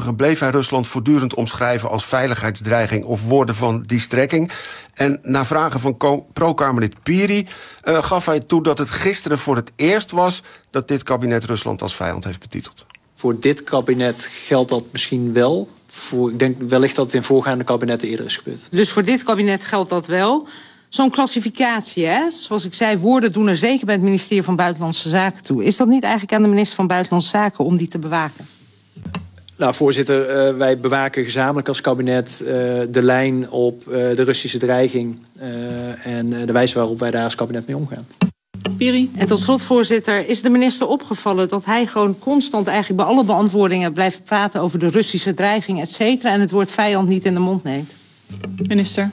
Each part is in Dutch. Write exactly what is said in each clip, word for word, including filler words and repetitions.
getuigen bleef hij Rusland voortdurend omschrijven als veiligheidsdreiging of woorden van die strekking. En na vragen van pro-Kamerlid Piri uh, gaf hij toe dat het gisteren voor het eerst was dat dit kabinet Rusland als vijand heeft betiteld. Voor dit kabinet geldt dat misschien wel. Voor, ik denk wellicht dat het in voorgaande kabinetten eerder is gebeurd. Dus voor dit kabinet geldt dat wel. Zo'n klassificatie, hè? Zoals ik zei, woorden doen er zeker bij het ministerie van Buitenlandse Zaken toe. Is dat niet eigenlijk aan de minister van Buitenlandse Zaken om die te bewaken? Nou, voorzitter, uh, wij bewaken gezamenlijk als kabinet uh, de lijn op uh, de Russische dreiging uh, en uh, de wijze waarop wij daar als kabinet mee omgaan. Piri. En tot slot, voorzitter, is de minister opgevallen dat hij gewoon constant eigenlijk bij alle beantwoordingen blijft praten over de Russische dreiging, et cetera, en het woord vijand niet in de mond neemt? Minister.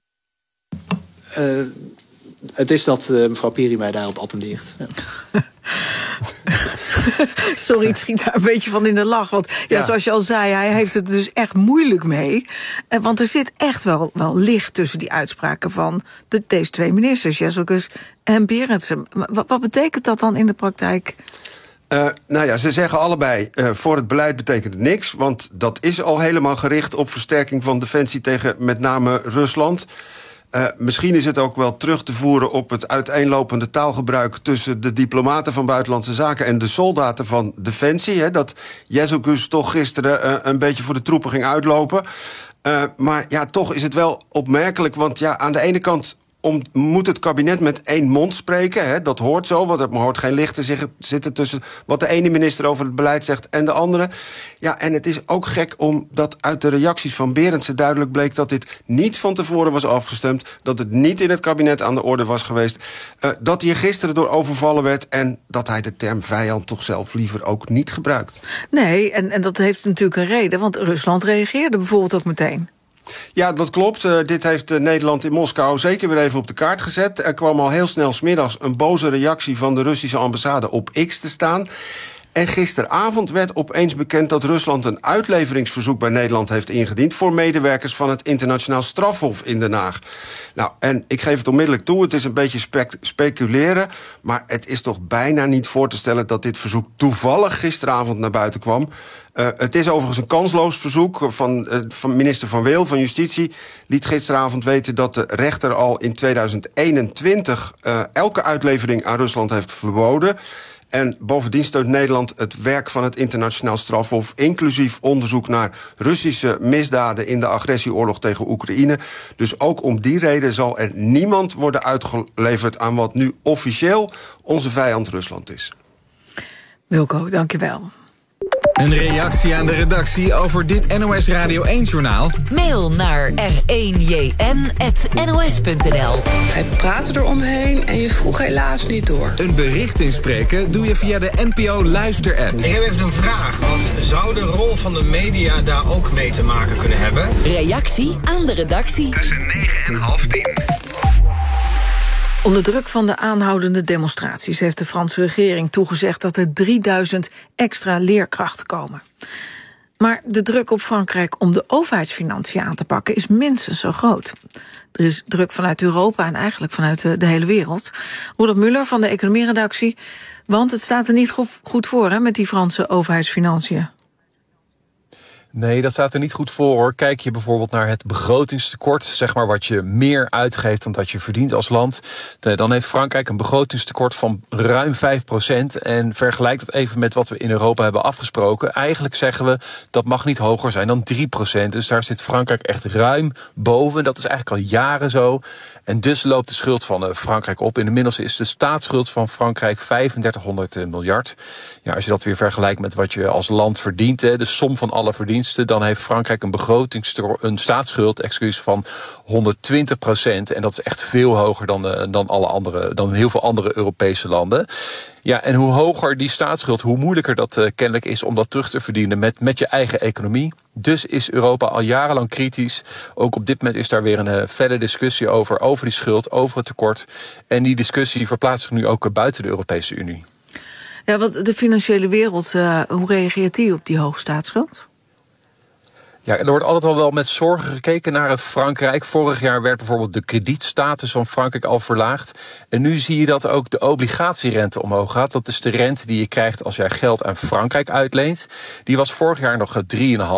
Uh, het is dat uh, mevrouw Piri mij daarop attendeert. Ja. Sorry, ik schiet daar een beetje van in de lach. Want ja, ja, zoals je al zei, hij heeft het dus echt moeilijk mee. Want er zit echt wel, wel licht tussen die uitspraken van de, deze twee ministers, Jezelkus en Berendsen. Wat, wat betekent dat dan in de praktijk? Uh, nou ja, ze zeggen allebei, uh, voor het beleid betekent het niks, want dat is al helemaal gericht op versterking van defensie tegen met name Rusland. Uh, misschien is het ook wel terug te voeren op het uiteenlopende taalgebruik tussen de diplomaten van Buitenlandse Zaken en de soldaten van Defensie. Hè, dat Jezelkus toch gisteren uh, een beetje voor de troepen ging uitlopen. Uh, maar ja, toch is het wel opmerkelijk, want ja, aan de ene kant Om, moet het kabinet met één mond spreken. Hè? Dat hoort zo, want er hoort geen licht te zitten tussen wat de ene minister over het beleid zegt en de andere. Ja, en het is ook gek omdat uit de reacties van Berendsen duidelijk bleek dat dit niet van tevoren was afgestemd, dat het niet in het kabinet aan de orde was geweest, uh, dat hij gisteren door overvallen werd en dat hij de term vijand toch zelf liever ook niet gebruikt. Nee, en, en dat heeft natuurlijk een reden, want Rusland reageerde bijvoorbeeld ook meteen. Ja, dat klopt. Uh, dit heeft uh, Nederland in Moskou zeker weer even op de kaart gezet. Er kwam al heel snel 's middags een boze reactie van de Russische ambassade op X te staan. En gisteravond werd opeens bekend dat Rusland een uitleveringsverzoek bij Nederland heeft ingediend voor medewerkers van het Internationaal Strafhof in Den Haag. Nou, en ik geef het onmiddellijk toe, het is een beetje spec- speculeren, maar het is toch bijna niet voor te stellen dat dit verzoek toevallig gisteravond naar buiten kwam. Uh, het is overigens een kansloos verzoek van, uh, van minister Van Weel van Justitie. Liet gisteravond weten dat de rechter al in tweeduizend eenentwintig uh, elke uitlevering aan Rusland heeft verboden. En bovendien steunt Nederland het werk van het Internationaal Strafhof, inclusief onderzoek naar Russische misdaden in de agressieoorlog tegen Oekraïne. Dus ook om die reden zal er niemand worden uitgeleverd aan wat nu officieel onze vijand Rusland is. Wilco, dank je wel. Een reactie aan de redactie over dit N O S Radio één-journaal? Mail naar r één j n at n o s punt n l. Hij praatte eromheen en je vroeg helaas niet door. Een bericht inspreken doe je via de N P O Luister-app. Ik heb even een vraag, want zou de rol van de media daar ook mee te maken kunnen hebben? Reactie aan de redactie. Tussen negen en half tien. Onder druk van de aanhoudende demonstraties heeft de Franse regering toegezegd dat er drieduizend extra leerkrachten komen. Maar de druk op Frankrijk om de overheidsfinanciën aan te pakken is minstens zo groot. Er is druk vanuit Europa en eigenlijk vanuit de, de hele wereld. Roelof Muller van de economieredactie, want het staat er niet goed voor hè, met die Franse overheidsfinanciën. Nee, dat staat er niet goed voor, hoor. Kijk je bijvoorbeeld naar het begrotingstekort, zeg maar wat je meer uitgeeft dan dat je verdient als land, dan heeft Frankrijk een begrotingstekort van ruim vijf procent. En vergelijk dat even met wat we in Europa hebben afgesproken. Eigenlijk zeggen we dat mag niet hoger zijn dan drie procent. Dus daar zit Frankrijk echt ruim boven. Dat is eigenlijk al jaren zo. En dus loopt de schuld van Frankrijk op. Inmiddels is de staatsschuld van Frankrijk vijfendertighonderd miljard. Ja, als je dat weer vergelijkt met wat je als land verdient, de som van alle verdiensten, dan heeft Frankrijk een begrotings, een staatsschuld, excuus, van honderdtwintig procent. En dat is echt veel hoger dan, dan alle andere, dan heel veel andere Europese landen. Ja, en hoe hoger die staatsschuld, hoe moeilijker dat uh, kennelijk is om dat terug te verdienen met, met je eigen economie. Dus is Europa al jarenlang kritisch. Ook op dit moment is daar weer een uh, verder discussie over, over die schuld, over het tekort. En die discussie verplaatst zich nu ook uh, buiten de Europese Unie. Ja, want de financiële wereld, uh, hoe reageert die op die hoge staatsschuld? Ja, er wordt altijd al wel met zorgen gekeken naar Frankrijk. Vorig jaar werd bijvoorbeeld de kredietstatus van Frankrijk al verlaagd. En nu zie je dat ook de obligatierente omhoog gaat. Dat is de rente die je krijgt als jij geld aan Frankrijk uitleent. Die was vorig jaar nog drie komma vijf